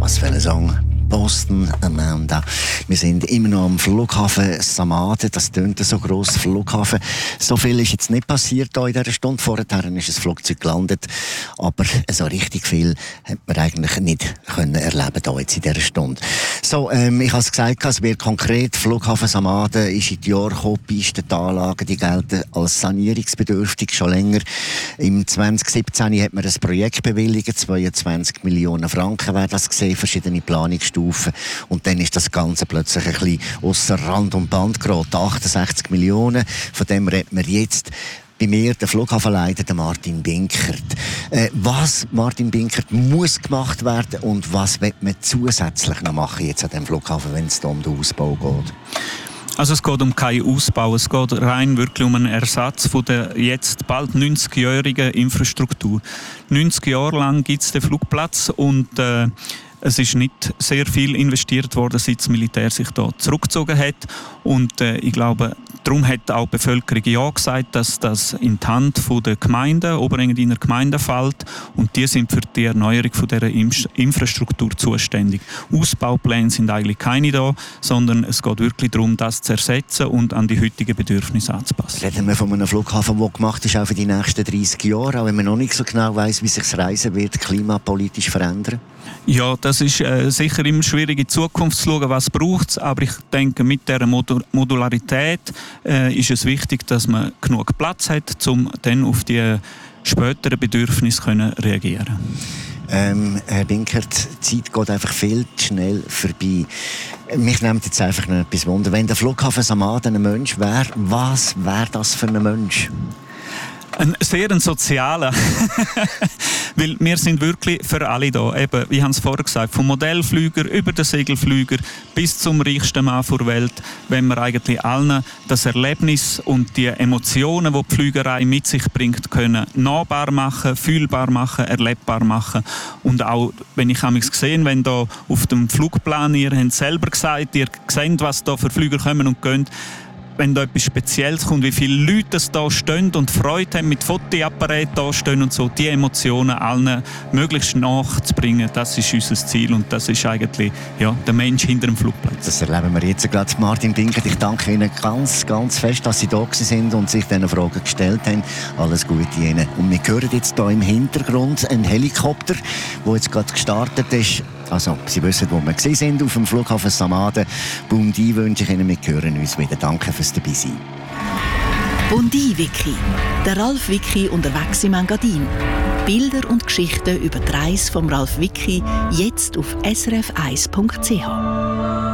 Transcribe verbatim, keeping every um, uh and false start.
Was für ein Song. Boston, Amanda. Wir sind immer noch am Flughafen Samaden. Das tönt so gross, Flughafen. So viel ist jetzt nicht passiert hier in dieser Stunde. Vorher ist ein Flugzeug gelandet. Aber so richtig viel hat man eigentlich nicht können erleben hier jetzt in dieser Stunde. So, ähm, ich habe es gesagt, es wird konkret. Flughafen Samaden ist in die Jahre gekommen. Pisten, die Anlagen, die gelten als sanierungsbedürftig schon länger. Im zwanzig siebzehn hat man ein Projekt bewilligt. zweiundzwanzig Millionen Franken wäre das gesehen, verschiedene Planungsstufen. Und dann ist das Ganze plötzlich ein bisschen ausser Rand und Band geraten. achtundsechzig Millionen, von dem redet man jetzt. Bei mir der Flughafenleiter, der Martin Binkert. Äh, was, Martin Binkert, muss gemacht werden und was wird man zusätzlich noch machen jetzt an dem Flughafen, wenn es da um den Ausbau geht? Also es geht um keinen Ausbau, es geht rein wirklich um einen Ersatz von der jetzt bald neunzigjährigen Infrastruktur. neunzig Jahre lang gibt es den Flugplatz und äh, es ist nicht sehr viel investiert worden, seit das Militär sich da zurückgezogen hat. Und äh, ich glaube, darum hat auch die Bevölkerung ja gesagt, dass das in die Hand der Gemeinden, Oberengadiner Gemeinden fällt. Und die sind für die Erneuerung von dieser Infrastruktur zuständig. Ausbaupläne sind eigentlich keine da, sondern es geht wirklich darum, das zu ersetzen und an die heutigen Bedürfnisse anzupassen. Reden wir von einem Flughafen, der gemacht ist, auch für die nächsten dreißig Jahre, auch wenn man noch nicht so genau weiss, wie sich das Reisen wird klimapolitisch verändern? Ja, das ist äh, sicher immer schwierig in die Zukunft zu schauen, was braucht es. Aber ich denke, mit dieser Modu- Modularität äh, ist es wichtig, dass man genug Platz hat, um dann auf die späteren Bedürfnisse können reagieren. Ähm, Herr Binkert, die Zeit geht einfach viel zu schnell vorbei. Mich nimmt jetzt einfach noch etwas Wunder. Wenn der Flughafen Samaden ein Mensch wäre, was wäre das für ein Mensch? Ein sehr ein sozialer. Weil wir sind wirklich für alle da. Eben, wie haben es vorher gesagt, vom Modellflüger über den Segelflüger bis zum reichsten Mann der Welt, wenn wir eigentlich allen das Erlebnis und die Emotionen, die die Flügerei mit sich bringt, können nahbar machen, fühlbar machen, erlebbar machen. Und auch, wenn ich es gesehen, wenn da auf dem Flugplan, ihr habt selber gesagt, ihr seht, was da für Flüger kommen und gehen, wenn da etwas Spezielles kommt, wie viele Leute da stehen und Freude haben, mit Fotoapparaten da stehen und so, die Emotionen allen möglichst nachzubringen, das ist unser Ziel und das ist eigentlich ja, der Mensch hinter dem Flugplatz. Das erleben wir jetzt gerade. Martin Binkert, ich danke Ihnen ganz, ganz fest, dass Sie da sind und sich diese Fragen gestellt haben. Alles Gute Ihnen. Und wir hören jetzt hier im Hintergrund einen Helikopter, der jetzt gerade gestartet ist. Also, Sie wissen, wo wir sind, auf dem Flughafen Samaden. Bundi wünsche ich Ihnen, wir hören uns wieder. Danke fürs Dabeisein. Bundi Wiki. Der Ralf Wiki unterwegs im Engadin. Bilder und Geschichten über die Reise vom Ralf Wiki jetzt auf s r f eins punkt c h.